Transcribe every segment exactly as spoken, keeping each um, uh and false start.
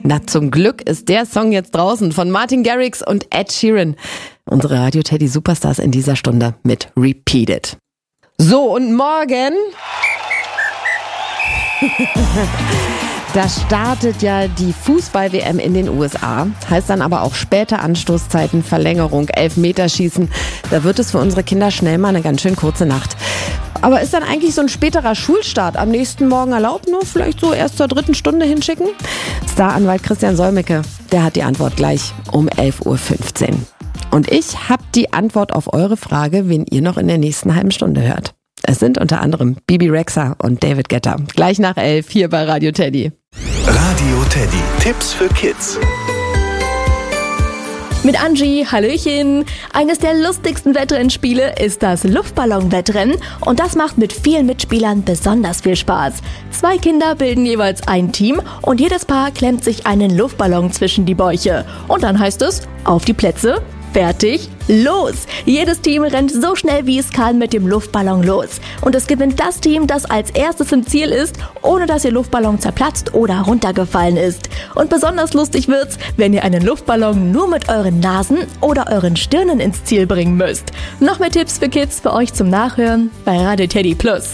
Na, zum Glück ist der Song jetzt draußen von Martin Garrix und Ed Sheeran. Unsere Radio Teddy Superstars in dieser Stunde mit Repeat It. So, und morgen... Da startet ja die Fußball-W M in den U S A. Heißt dann aber auch späte Anstoßzeiten, Verlängerung, Elfmeterschießen. Da wird es für unsere Kinder schnell mal eine ganz schön kurze Nacht. Aber ist dann eigentlich so ein späterer Schulstart am nächsten Morgen erlaubt? Nur vielleicht so erst zur dritten Stunde hinschicken? Staranwalt Christian Solmecke, der hat die Antwort gleich um elf Uhr fünfzehn. Und ich habe die Antwort auf eure Frage, wen ihr noch in der nächsten halben Stunde hört. Es sind unter anderem Bibi Rexha und David Guetta. Gleich nach elf hier bei Radio Teddy. Radio Teddy, Tipps für Kids. Mit Angie, Hallöchen. Eines der lustigsten Wettrennspiele ist das Luftballon-Wettrennen und das macht mit vielen Mitspielern besonders viel Spaß. Zwei Kinder bilden jeweils ein Team und jedes Paar klemmt sich einen Luftballon zwischen die Bäuche. Und dann heißt es, auf die Plätze, fertig, los! Jedes Team rennt so schnell wie es kann mit dem Luftballon los. Und es gewinnt das Team, das als erstes im Ziel ist, ohne dass ihr Luftballon zerplatzt oder runtergefallen ist. Und besonders lustig wird's, wenn ihr einen Luftballon nur mit euren Nasen oder euren Stirnen ins Ziel bringen müsst. Noch mehr Tipps für Kids für euch zum Nachhören bei Radio Teddy Plus.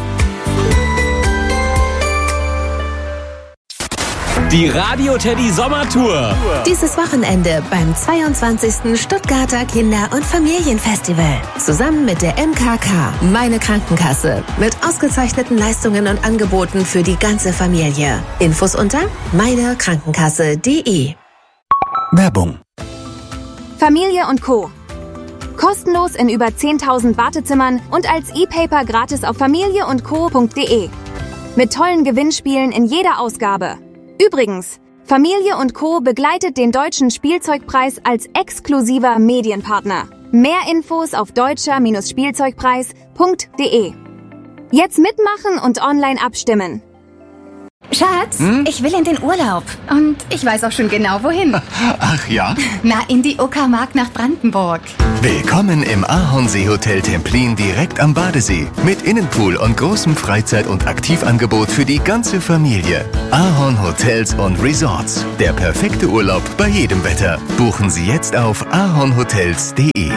Die Radio Teddy Sommertour. Dieses Wochenende beim zweiundzwanzigsten Stuttgarter Kinder- und Familienfestival. Zusammen mit der M K K, meine Krankenkasse. Mit ausgezeichneten Leistungen und Angeboten für die ganze Familie. Infos unter meine krankenkasse punkt de. Werbung. Familie und Co. Kostenlos in über zehntausend Wartezimmern und als E-Paper gratis auf familie und co punkt de. Mit tollen Gewinnspielen in jeder Ausgabe. Übrigens, Familie und Co. begleitet den Deutschen Spielzeugpreis als exklusiver Medienpartner. Mehr Infos auf deutscher Spielzeugpreis punkt de. Jetzt mitmachen und online abstimmen. Schatz, hm? Ich will in den Urlaub. Und ich weiß auch schon genau, wohin. Ach ja? Na, in die Uckermark nach Brandenburg. Willkommen im Ahornsee-Hotel Templin direkt am Badesee. Mit Innenpool und großem Freizeit- und Aktivangebot für die ganze Familie. Ahorn Hotels und Resorts. Der perfekte Urlaub bei jedem Wetter. Buchen Sie jetzt auf ahornhotels punkt de.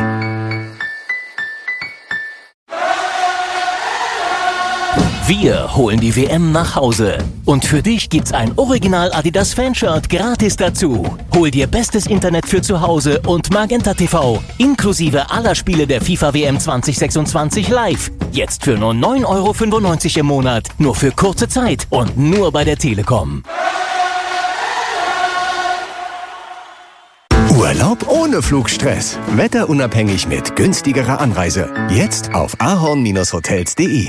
Wir holen die W M nach Hause. Und für dich gibt's ein Original Adidas Fanshirt gratis dazu. Hol dir bestes Internet für zu Hause und Magenta T V. Inklusive aller Spiele der FIFA W M zwanzig sechsundzwanzig live. Jetzt für nur neun Euro fünfundneunzig im Monat. Nur für kurze Zeit und nur bei der Telekom. Urlaub ohne Flugstress. Wetterunabhängig mit günstigerer Anreise. Jetzt auf ahorn hotels punkt de.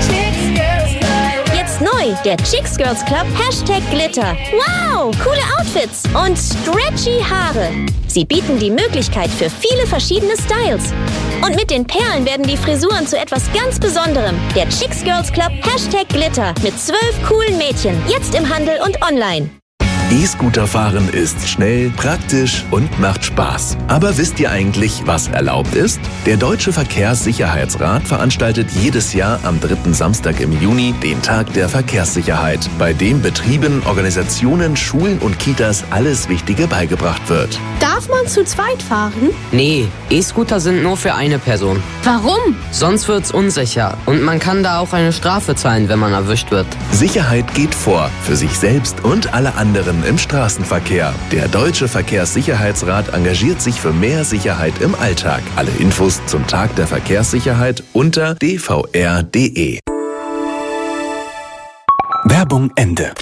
Neu, der Chicks Girls Club Hashtag Glitter. Wow, coole Outfits und stretchy Haare. Sie bieten die Möglichkeit für viele verschiedene Styles. Und mit den Perlen werden die Frisuren zu etwas ganz Besonderem. Der Chicks Girls Club Hashtag Glitter mit zwölf coolen Mädchen. Jetzt im Handel und online. E-Scooter fahren ist schnell, praktisch und macht Spaß. Aber wisst ihr eigentlich, was erlaubt ist? Der Deutsche Verkehrssicherheitsrat veranstaltet jedes Jahr am dritten Samstag im Juni den Tag der Verkehrssicherheit, bei dem Betrieben, Organisationen, Schulen und Kitas alles Wichtige beigebracht wird. Darf man zu zweit fahren? Nee, E-Scooter sind nur für eine Person. Warum? Sonst wird's unsicher und man kann da auch eine Strafe zahlen, wenn man erwischt wird. Sicherheit geht vor, für sich selbst und alle anderen im Straßenverkehr. Der Deutsche Verkehrssicherheitsrat engagiert sich für mehr Sicherheit im Alltag. Alle Infos zum Tag der Verkehrssicherheit unter d v r punkt de. Werbung Ende.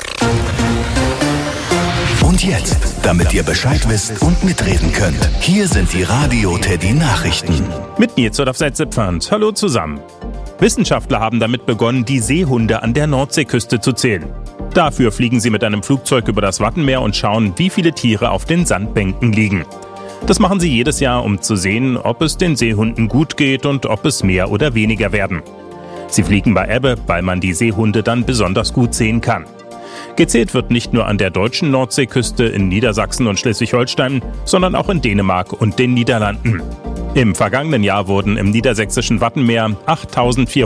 Und jetzt, damit ihr Bescheid wisst und mitreden könnt, hier sind die Radio Teddy Nachrichten. Mit Nils auf Setzepfand. Hallo zusammen. Wissenschaftler haben damit begonnen, die Seehunde an der Nordseeküste zu zählen. Dafür fliegen sie mit einem Flugzeug über das Wattenmeer und schauen, wie viele Tiere auf den Sandbänken liegen. Das machen sie jedes Jahr, um zu sehen, ob es den Seehunden gut geht und ob es mehr oder weniger werden. Sie fliegen bei Ebbe, weil man die Seehunde dann besonders gut sehen kann. Gezählt wird nicht nur an der deutschen Nordseeküste, in Niedersachsen und Schleswig-Holstein, sondern auch in Dänemark und den Niederlanden. Im vergangenen Jahr wurden im niedersächsischen Wattenmeer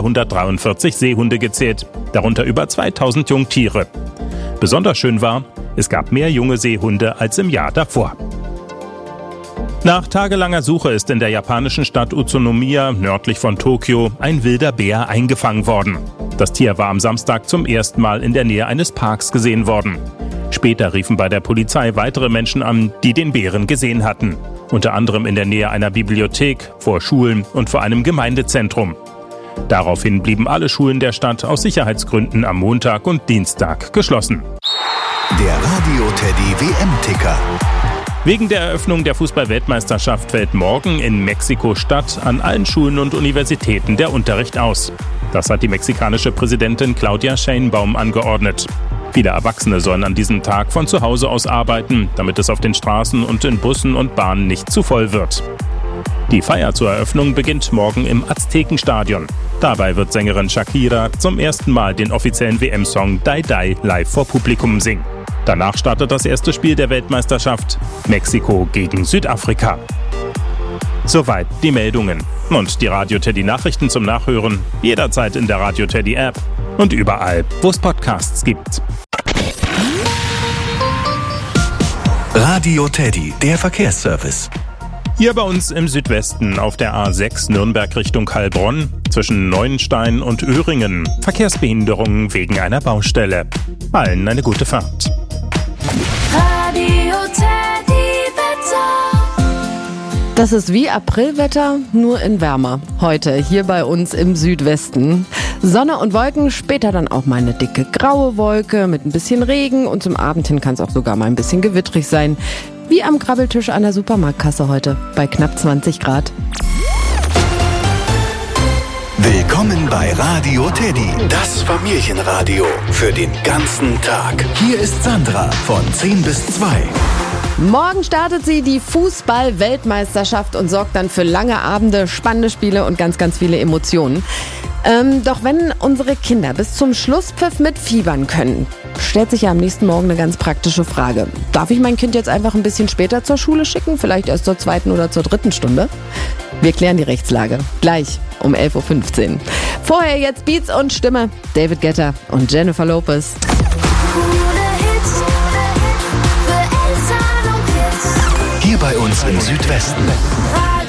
achttausendvierhundertdreiundvierzig Seehunde gezählt, darunter über zweitausend Jungtiere. Besonders schön war, Es gab mehr junge Seehunde als im Jahr davor. Nach tagelanger Suche ist in der japanischen Stadt Utsunomiya nördlich von Tokio ein wilder Bär eingefangen worden. Das Tier war am Samstag zum ersten Mal in der Nähe eines Parks gesehen worden. Später riefen bei der Polizei weitere Menschen an, die den Bären gesehen hatten. Unter anderem in der Nähe einer Bibliothek, vor Schulen und vor einem Gemeindezentrum. Daraufhin blieben alle Schulen der Stadt aus Sicherheitsgründen am Montag und Dienstag geschlossen. Der Radio Teddy W M-Ticker. Wegen der Eröffnung der Fußball-Weltmeisterschaft fällt morgen in Mexiko-Stadt an allen Schulen und Universitäten der Unterricht aus. Das hat die mexikanische Präsidentin Claudia Sheinbaum angeordnet. Viele Erwachsene sollen an diesem Tag von zu Hause aus arbeiten, damit es auf den Straßen und in Bussen und Bahnen nicht zu voll wird. Die Feier zur Eröffnung beginnt morgen im Aztekenstadion. Dabei wird Sängerin Shakira zum ersten Mal den offiziellen W M-Song Die Die live vor Publikum singen. Danach startet das erste Spiel der Weltmeisterschaft, Mexiko gegen Südafrika. Soweit die Meldungen. Und die Radio Teddy Nachrichten zum Nachhören jederzeit in der Radio Teddy App und überall, wo es Podcasts gibt. Radio Teddy, der Verkehrsservice. Hier bei uns im Südwesten auf der A sechs Nürnberg Richtung Heilbronn zwischen Neuenstein und Öhringen Verkehrsbehinderungen wegen einer Baustelle. Allen eine gute Fahrt. Radio Teddy Wetter. Das ist wie Aprilwetter, nur in wärmer. Heute hier bei uns im Südwesten. Sonne und Wolken, später dann auch mal eine dicke graue Wolke mit ein bisschen Regen und zum Abend hin kann es auch sogar mal ein bisschen gewittrig sein. Wie am Krabbeltisch an der Supermarktkasse heute bei knapp zwanzig Grad. Willkommen bei Radio Teddy, das Familienradio für den ganzen Tag. Hier ist Sandra von zehn bis zwei. Morgen startet sie die Fußball-Weltmeisterschaft und sorgt dann für lange Abende, spannende Spiele und ganz, ganz viele Emotionen. Ähm, doch wenn unsere Kinder bis zum Schlusspfiff mitfiebern können, stellt sich ja am nächsten Morgen eine ganz praktische Frage. Darf ich mein Kind jetzt einfach ein bisschen später zur Schule schicken? Vielleicht erst zur zweiten oder zur dritten Stunde? Wir klären die Rechtslage. Gleich um elf Uhr fünfzehn. Vorher jetzt Beats und Stimme. David Guetta und Jennifer Lopez. Hier bei uns im Südwesten.